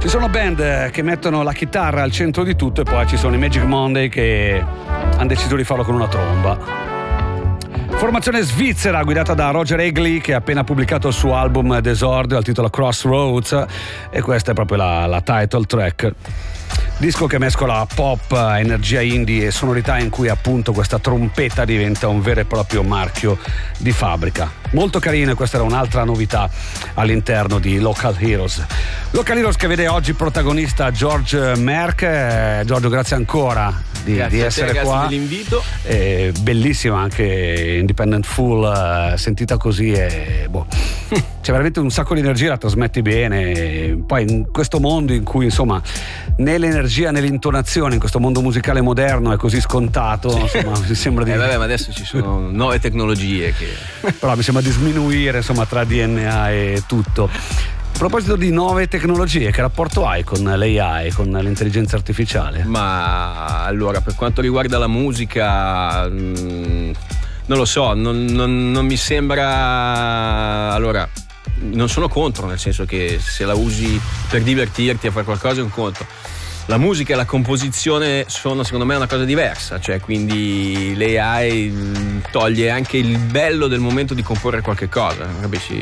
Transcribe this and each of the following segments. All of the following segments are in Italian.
Ci sono band che mettono la chitarra al centro di tutto e poi ci sono i Magic Monday che hanno deciso di farlo con una tromba. Formazione svizzera guidata da Roger Egli, che ha appena pubblicato il suo album d'esordio al titolo Crossroads, e questa è proprio la title track. Disco che mescola pop, energia indie e sonorità in cui appunto questa trompetta diventa un vero e proprio marchio di fabbrica. Molto carino, e questa era un'altra novità all'interno di Local Heroes. Local Heroes che vede oggi protagonista George Merck. Giorgio, grazie ancora di essere grazie qua. Grazie dell'invito. Bellissima anche Independent Fool, sentita così e c'è veramente un sacco di energia, la trasmetti bene. Poi in questo mondo in cui insomma né l'energia né l'intonazione in questo mondo musicale moderno è così scontato, insomma mi sembra di ma adesso ci sono nuove tecnologie che però mi sembra di sminuire insomma tra DNA e tutto. A proposito di nuove tecnologie, che rapporto hai con l'AI, con l'intelligenza artificiale? Ma allora, per quanto riguarda la musica, non lo so, non mi sembra. Allora, non sono contro, nel senso che se la usi per divertirti a fare qualcosa è un conto. La musica e la composizione sono secondo me una cosa diversa, cioè quindi l'AI toglie anche il bello del momento di comporre qualche cosa, capisci?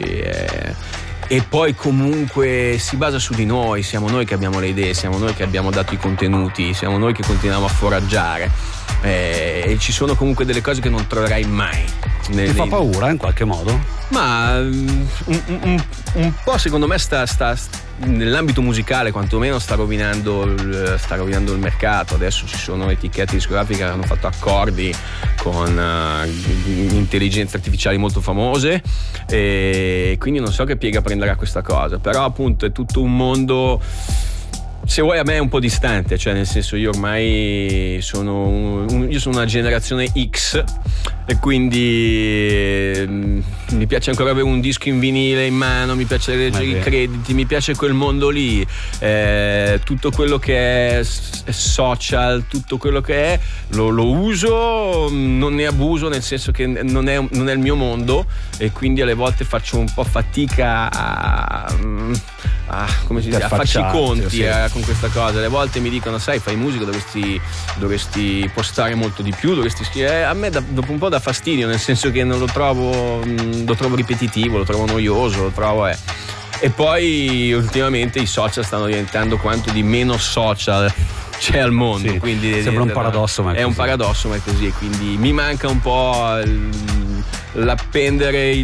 E poi comunque si basa su di noi, siamo noi che abbiamo le idee, siamo noi che abbiamo dato i contenuti, siamo noi che continuiamo a foraggiare, e ci sono comunque delle cose che non troverai mai. Ti fa paura in qualche modo? Ma un po' secondo me sta nell'ambito musicale quantomeno sta rovinando il mercato. Adesso ci sono etichette discografiche che hanno fatto accordi con intelligenze artificiali molto famose, e quindi non so che piega prenderà questa cosa, però appunto è tutto un mondo, se vuoi, a me è un po' distante, cioè nel senso io ormai sono una generazione X e quindi mi piace ancora avere un disco in vinile in mano, mi piace leggere i crediti, mi piace quel mondo lì, tutto quello che è social, tutto quello che è lo uso, non ne abuso, nel senso che non è il mio mondo, e quindi alle volte faccio un po' fatica a farci i conti con questa cosa. Alle volte mi dicono, sai, fai musica, dovresti postare molto di più, dovresti scrivere. A me dopo un po' dà fastidio, nel senso che non lo trovo ripetitivo, lo trovo noioso, lo trovo E poi ultimamente i social stanno diventando quanto di meno social c'è al mondo, sì, quindi sembra un paradosso, ma è un paradosso, ma è così, e quindi mi manca un po' l'appendere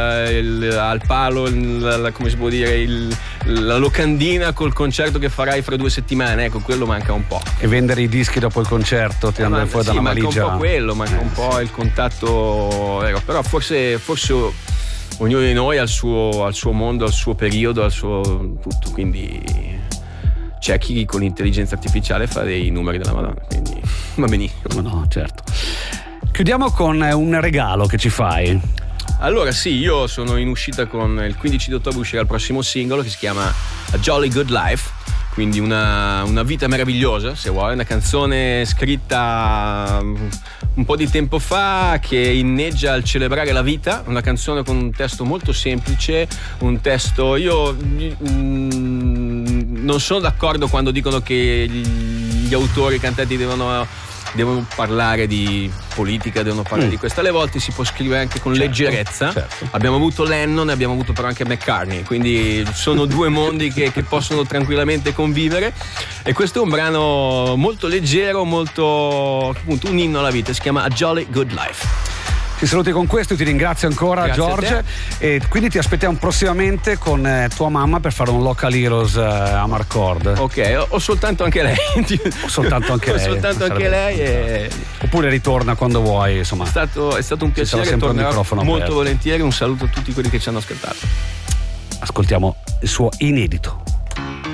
al palo, come si può dire, la locandina col concerto che farai fra 2 settimane, ecco, quello manca un po'. E vendere i dischi dopo il concerto, tirandoli fuori dalla valigia. Manca un po' quello, manca un po' il contatto, però forse ognuno di noi ha il suo mondo, al suo periodo, al suo tutto, quindi c'è chi con l'intelligenza artificiale fa dei numeri della Madonna, quindi va benissimo. No, certo. Chiudiamo con un regalo che ci fai. Allora sì, io sono in uscita con il 15 di ottobre uscirà il prossimo singolo che si chiama A Jolly Good Life, quindi una vita meravigliosa, se vuoi, una canzone scritta un po' di tempo fa che inneggia al celebrare la vita, una canzone con un testo molto semplice, un testo, io non sono d'accordo quando dicono che gli autori, i cantanti devono parlare di politica, devono parlare di questo. Alle volte si può scrivere anche con leggerezza. Certo. Abbiamo avuto Lennon e abbiamo avuto però anche McCartney, quindi sono due mondi che possono tranquillamente convivere, e questo è un brano molto leggero, molto appunto un inno alla vita, si chiama A Jolly Good Life. Ti saluti con questo, ti ringrazio ancora. Grazie, George, e quindi ti aspettiamo prossimamente con tua mamma per fare un Local Heroes a Marcord. Ok, o soltanto anche lei. O soltanto anche lei. Soltanto anche lei oppure ritorna quando vuoi, insomma. È stato un piacere, tornerò molto volentieri. Un saluto a tutti quelli che ci hanno ascoltato. Ascoltiamo il suo inedito.